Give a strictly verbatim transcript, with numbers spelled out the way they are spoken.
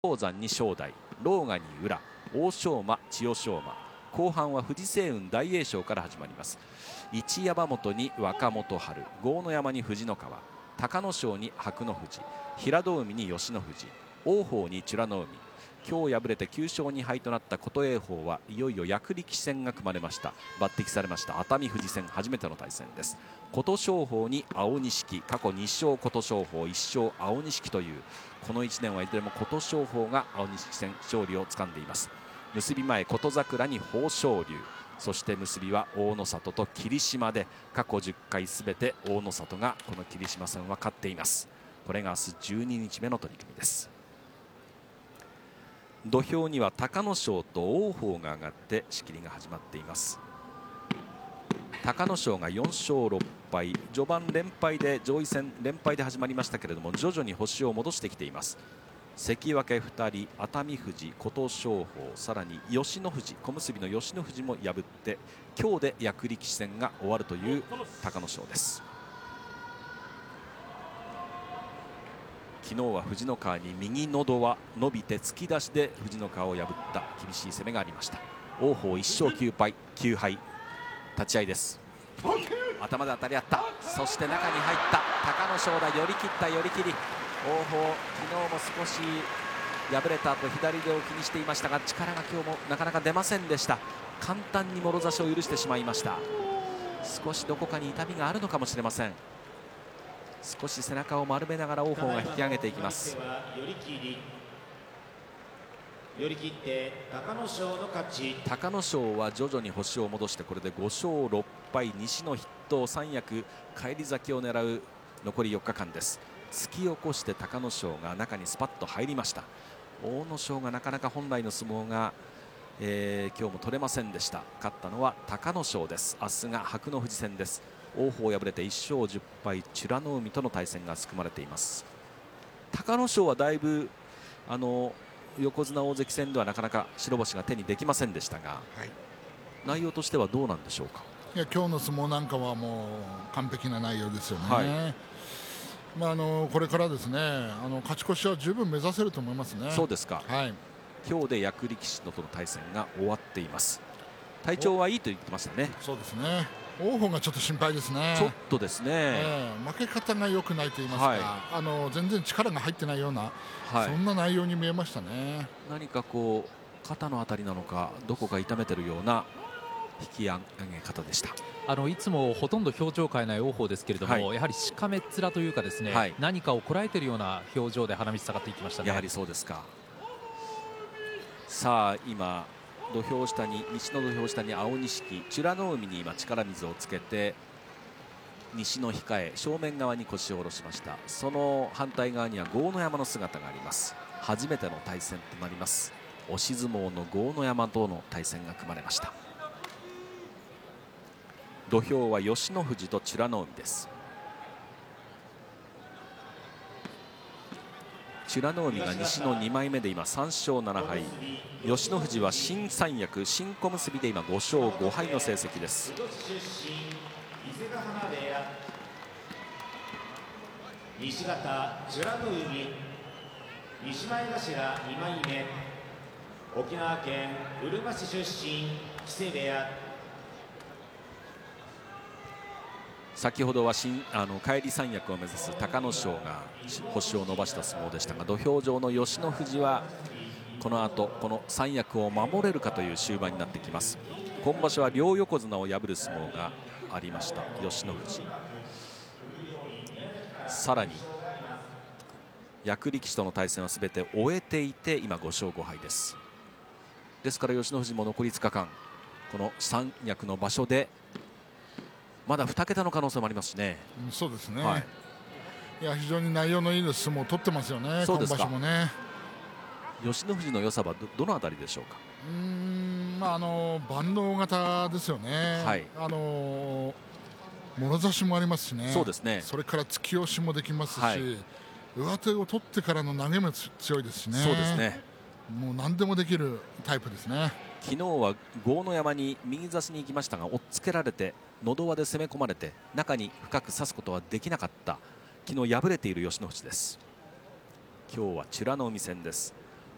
鉱山に正代、狼雅に宇良、欧勝馬、千代翔馬、後半は富士星雲大栄翔から始まります。一山本に若元春、豪ノ山に藤ノ川、隆の勝に白の富士、平戸海に吉野富士、王鵬に美ノ海。今日敗れてきゅう勝に敗となった琴恵光はいよいよ役力士戦が組まれました。抜擢されました熱海富士戦、初めての対戦です。琴勝峰に青錦、過去に勝琴勝峰、いち勝青錦という、このいちねんはいずれも琴勝峰が青錦戦勝利をつかんでいます。結び前、琴櫻に豊昇龍、そして結びは大野里と霧島で、過去じゅっかいすべて大野里がこの霧島戦は勝っています。これが明日じゅうににちめの取組です。土俵には隆の勝と王鵬が上がって仕切りが始まっています。隆の勝がよん勝ろっ敗、序盤連敗で上位戦連敗で始まりましたけれども、徐々に星を戻してきています。関脇ふたり、熱海富士、琴勝峰、さらに吉野富士、小結の吉野富士も破って、今日で役力士戦が終わるという隆の勝です。昨日は藤ノ川に右のど輪伸びて突き出しで藤ノ川を破った厳しい攻めがありました。王鵬いち勝きゅう敗、きゅう敗、立ち合いです。頭で当たり合った、そして中に入った隆の勝だ、寄り切った寄り切り。王鵬、昨日も少し敗れた後左手を気にしていましたが、力が今日もなかなか出ませんでした。簡単にもろ差しを許してしまいました。少しどこかに痛みがあるのかもしれません。少し背中を丸めながら王鵬が引き上げていきます。 寄り切って隆の勝の勝ち。 隆の勝は徐々に星を戻して、これでご勝ろっ敗、西の筆頭、三役返り咲きを狙う残りよっかかんです。突き起こして隆の勝が中にスパッと入りました。阿武咲がなかなか本来の相撲が、えー、今日も取れませんでした。勝ったのは隆の勝です。明日が白の富士戦です。王鵬敗れていち勝じゅっ敗、美ノ海との対戦が組まれています。隆の勝はだいぶあの横綱大関戦ではなかなか白星が手にできませんでしたが、はい、内容としてはどうなんでしょうか。 いや、今日の相撲なんかはもう完璧な内容ですよね。はい、まあ、あのこれからですね、あの勝ち越しは十分目指せると思いますね。 そうですか。はい、今日で役力士との対戦が終わっています。体調はいいと言ってましたね。 そうですね。王鵬がちょっと心配ですね。 ちょっとですね、 えー、負け方が良くないと言いますか、はい、あの全然力が入ってないような、はい、そんな内容に見えましたね。 何かこう肩のあたりなのか、どこか痛めてるような引き上げ方でした。 あのいつもほとんど表情を変えない王鵬ですけれども、はい、やはりしかめっ面というかですね、はい、何かをこらえているような表情で花道下がっていきましたね。 やはりそうですか。さあ今土俵下に、西の土俵下に青錦、美ノ海に今力水をつけて、西の控え正面側に腰を下ろしました。その反対側には豪ノ山の姿があります。初めての対戦となります。押し相撲の豪ノ山との対戦が組まれました。土俵は吉野富士と美ノ海です。美ノ海が西のにまいめで今さん勝なな敗、吉野富士は新三役新小結で今ご勝ご敗の成績です。 西方美ノ海、西前頭にまいめ、沖縄県うるま市出身、木瀬部屋。 先ほどは新あの返り三役を目指す隆の勝が星を伸ばした相撲でしたが、土俵上の吉野富士はこの後この三役を守れるかという終盤になってきます。今場所は両横綱を破る相撲がありました吉野富士。さらに役力士との対戦はすべて終えていて今ご勝ご敗です。ですから吉野富士も残りいつかかんこの三役の場所でまだに桁の可能性もありますしね。 そうですね、はい、いや非常に内容のいい相撲を取ってますよね。今場所もね。 吉野富士の良さは ど, どのあたりでしょうか。 うーん、まあ、あの万能型ですよね。はい、あのもろ差しもありますしね。 そうですね。 それから突き押しもできますし、はい、上手を取ってからの投げも強いですしね。 そうですね。 もう何でもできるタイプですね。 昨日は豪ノ山に右差しに行きましたが、押っつけられて喉輪で攻め込まれて中に深く差すことはできなかった、昨日敗れている吉野富士です。今日は美ノ海戦です。